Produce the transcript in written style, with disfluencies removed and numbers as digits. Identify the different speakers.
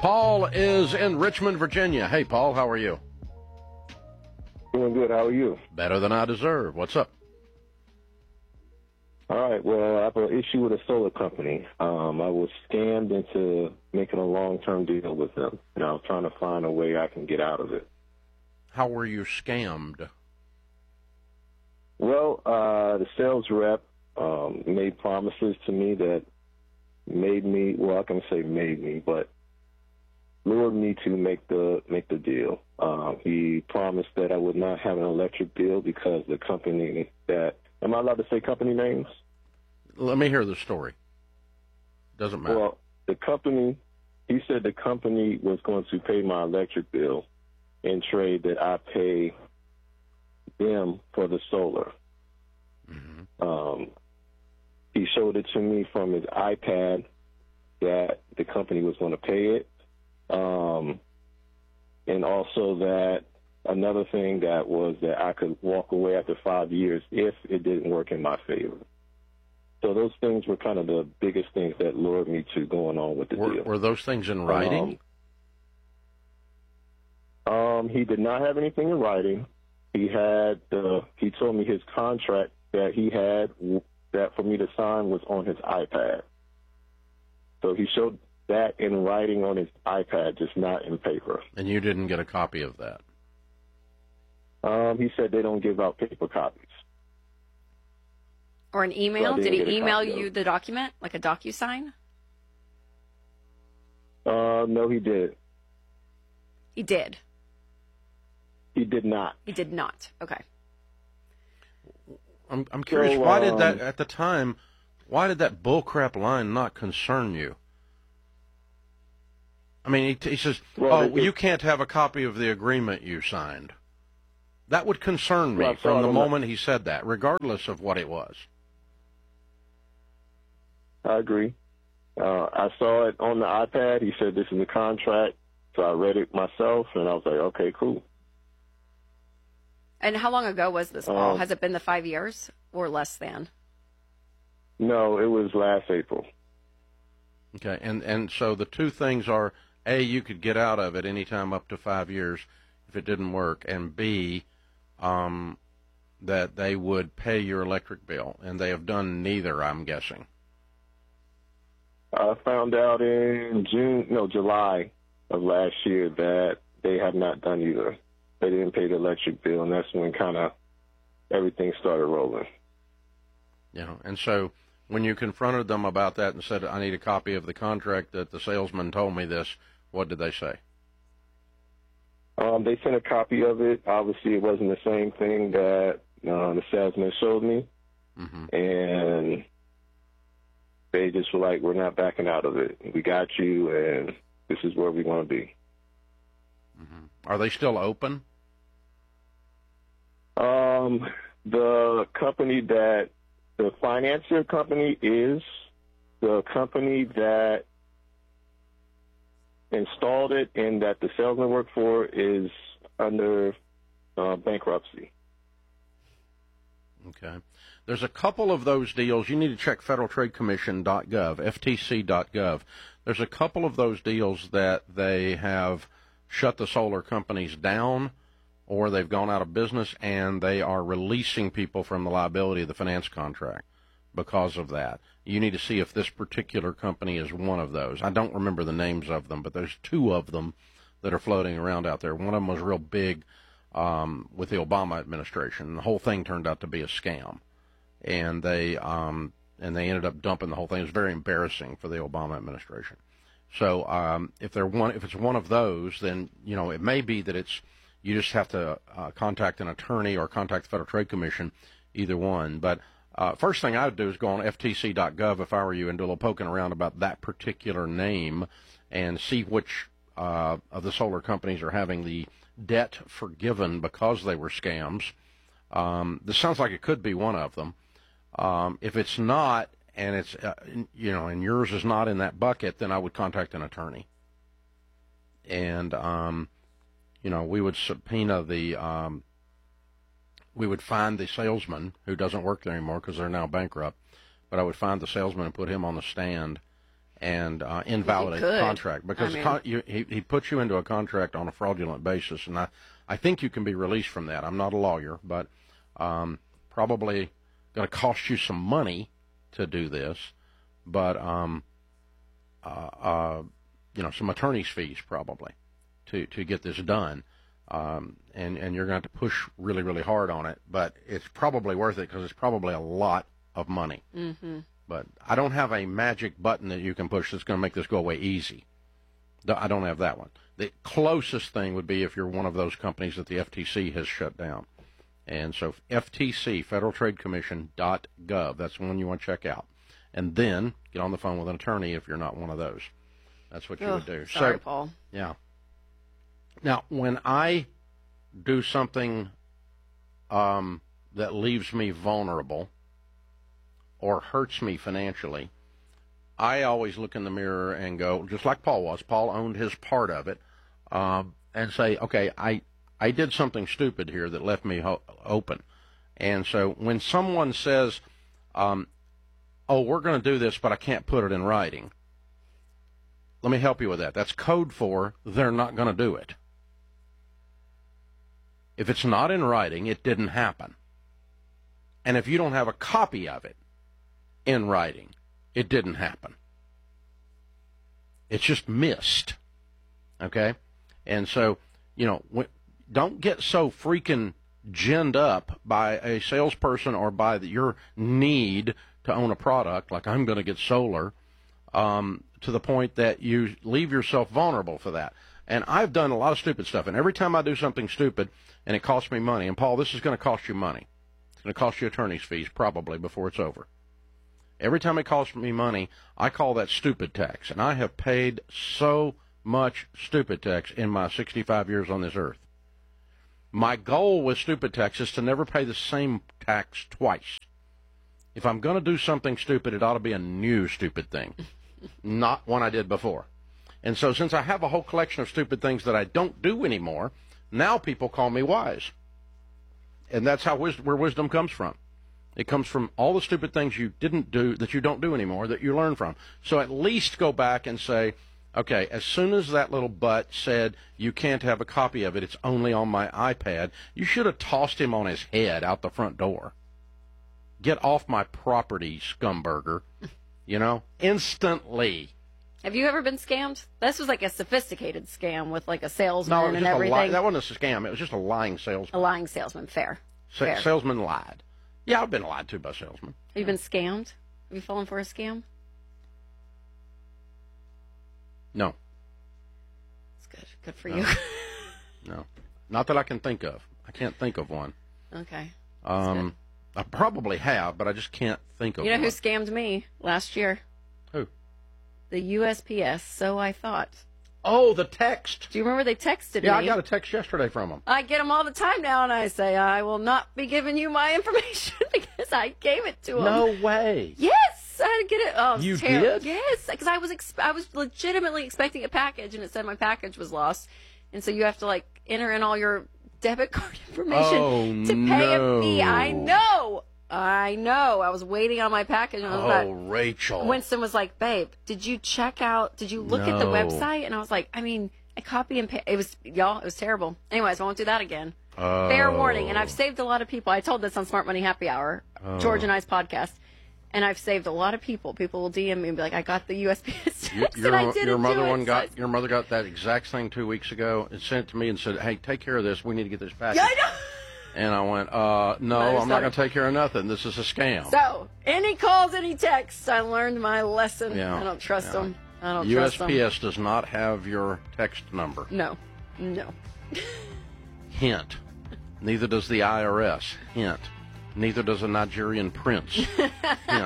Speaker 1: Paul is in Richmond, Virginia. Hey, Paul, how are you?
Speaker 2: Doing good. How are you?
Speaker 1: Better than I deserve. What's up?
Speaker 2: All right. Well, I have an issue with a solar company. I was scammed into making a long-term deal with them, and I was trying to find a way I can get out of it.
Speaker 1: How were you scammed?
Speaker 2: Well, the sales rep made promises to me that made me, well, I can say made me, but lured me to make the deal. He promised that I would not have an electric bill because the company that, am I allowed to say company names?
Speaker 1: Let me hear the story. Doesn't matter.
Speaker 2: Well, the company, he said the company was going to pay my electric bill in trade that I pay them for the solar.
Speaker 1: Mm-hmm.
Speaker 2: He showed it to me from his iPad that the company was going to pay it. And also that another thing that was that I could walk away after 5 years if it didn't work in my favor. So those things were kind of the biggest things that lured me to going on with the deal.
Speaker 1: Were those things in writing?
Speaker 2: He did not have anything in writing. He told me his contract that he had that for me to sign was on his iPad. So he showed that in writing on his iPad, just not in paper.
Speaker 1: And you didn't get a copy of that?
Speaker 2: He said they don't give out paper copies.
Speaker 3: Or an email? Did he email you the document, like a DocuSign?
Speaker 2: No, he did.
Speaker 3: He did?
Speaker 2: He did not.
Speaker 3: He did not. Okay.
Speaker 1: I'm curious, why did that, at the time, why did that bullcrap line not concern you? I mean, he says, you can't have a copy of the agreement you signed. That would concern me from the moment he said that, regardless of what it was.
Speaker 2: I agree. I saw it on the iPad. He said, this is a contract. So I read it myself, and I was like, okay, cool.
Speaker 3: And how long ago was this, Paul? Has it been the 5 years or less than?
Speaker 2: No, it was last April.
Speaker 1: Okay, and so the two things are, A, you could get out of it any time up to 5 years if it didn't work, and B, that they would pay your electric bill, and they have done neither, I'm guessing.
Speaker 2: I found out in July of last year that they have not done either. They didn't pay the electric bill, and that's when kind of everything started rolling.
Speaker 1: Yeah, and so when you confronted them about that and said, I need a copy of the contract that the salesman told me this, what did they say?
Speaker 2: They sent a copy of it. Obviously, it wasn't the same thing that the salesman showed me.
Speaker 1: Mm-hmm.
Speaker 2: And they just were like, we're not backing out of it. We got you, and this is where we want to be.
Speaker 1: Mm-hmm. Are they still open?
Speaker 2: The company that the financier company is, the company that installed it and that the salesman worked for is under bankruptcy.
Speaker 1: Okay. There's a couple of those deals. You need to check federaltradecommission.gov, ftc.gov. There's a couple of those deals that they have shut the solar companies down, or they've gone out of business, and they are releasing people from the liability of the finance contract because of that. You need to see if this particular company is one of those. I don't remember the names of them, but there's two of them that are floating around out there. One of them was real big with the Obama administration. The whole thing turned out to be a scam, and they ended up dumping the whole thing. It was very embarrassing for the Obama administration. So if it's one of those, then it may be that you just have to contact an attorney or contact the Federal Trade Commission, either one. But first thing I would do is go on ftc.gov if I were you and do a little poking around about that particular name and see which of the solar companies are having the debt forgiven because they were scams. This sounds like it could be one of them. If it's not, and it's and yours is not in that bucket, then I would contact an attorney. And we would subpoena we would find the salesman who doesn't work there anymore because they're now bankrupt. But I would find the salesman and put him on the stand and invalidate the contract, because he puts you into a contract on a fraudulent basis, and I think you can be released from that. I'm not a lawyer, but probably going to cost you some money to do this, but some attorney's fees probably to get this done, and you're going to have to push really, really hard on it, but it's probably worth it because it's probably a lot of money.
Speaker 3: Mm-hmm.
Speaker 1: But I don't have a magic button that you can push that's going to make this go away easy. I don't have that one. The closest thing would be if you're one of those companies that the FTC has shut down. And so FTC, Federal Trade Commission.gov, that's the one you want to check out. And then get on the phone with an attorney if you're not one of those. That's what you would do.
Speaker 3: Sorry, Paul.
Speaker 1: Yeah. Now, when I do something that leaves me vulnerable or hurts me financially, I always look in the mirror and go, just like Paul was. Paul owned his part of it, and say, okay, I did something stupid here that left me open. And so when someone says, oh, we're going to do this, but I can't put it in writing, let me help you with that. That's code for they're not going to do it. If it's not in writing, it didn't happen. And if you don't have a copy of it in writing, it didn't happen. It's just missed. Okay? And so, don't get so freaking ginned up by a salesperson or by your need to own a product, like I'm going to get solar, to the point that you leave yourself vulnerable for that. And I've done a lot of stupid stuff, and every time I do something stupid and it costs me money, and Paul, this is going to cost you money. It's going to cost you attorney's fees probably before it's over. Every time it costs me money, I call that stupid tax, and I have paid so much stupid tax in my 65 years on this earth. My goal with stupid tax is to never pay the same tax twice. If I'm going to do something stupid, it ought to be a new stupid thing, not one I did before. And so since I have a whole collection of stupid things that I don't do anymore, now people call me wise. And that's where wisdom comes from. It comes from all the stupid things you didn't do, that you don't do anymore, that you learn from. So at least go back and say, okay, as soon as that little butt said you can't have a copy of it, it's only on my iPad, you should have tossed him on his head out the front door. Get off my property, scumburger. Instantly.
Speaker 3: Have you ever been scammed? This was like a sophisticated scam with like a salesman and everything.
Speaker 1: That wasn't a scam. It was just a lying salesman.
Speaker 3: A lying salesman. Fair.
Speaker 1: Salesman lied. Yeah, I've been lied to by salesmen.
Speaker 3: Have you been scammed? Have you fallen for a scam?
Speaker 1: No.
Speaker 3: That's good. Good for you.
Speaker 1: No. Not that I can think of. I can't think of one.
Speaker 3: Okay.
Speaker 1: I probably have, but I just can't think of one.
Speaker 3: You know who scammed me last year?
Speaker 1: Who?
Speaker 3: The USPS, so I thought.
Speaker 1: Oh, the text.
Speaker 3: Do you remember they texted me?
Speaker 1: Yeah, I got a text yesterday from them.
Speaker 3: I get them all the time now, and I say, I will not be giving you my information because I gave it to them.
Speaker 1: No way.
Speaker 3: Yes, I had to get it. Oh,
Speaker 1: you did?
Speaker 3: Yes, because I was legitimately expecting a package, and it said my package was lost. And so you have to, like, enter in all your debit card information to pay a fee. I know. I was waiting on my package. And I was
Speaker 1: Rachel.
Speaker 3: Winston was like, babe, did you look at the website? And I was like, I copy and paste. It was terrible. Anyways, I won't do that again. Fair warning. And I've saved a lot of people. I told this on Smart Money Happy Hour, George and I's podcast. And I've saved a lot of people. People will DM me and be like, I got the USPS text and I didn't
Speaker 1: Your mother got that exact thing 2 weeks ago and sent it to me and said, hey, take care of this. We need to get this package.
Speaker 3: Yeah, I know.
Speaker 1: And I went, no, I'm not going to take care of nothing. This is a scam.
Speaker 3: So, any calls, any texts, I learned my lesson.
Speaker 1: Yeah.
Speaker 3: I don't trust them. I don't trust them.
Speaker 1: USPS does not have your text number.
Speaker 3: No.
Speaker 1: Hint. Neither does the IRS. Hint. Neither does a Nigerian prince. Hint.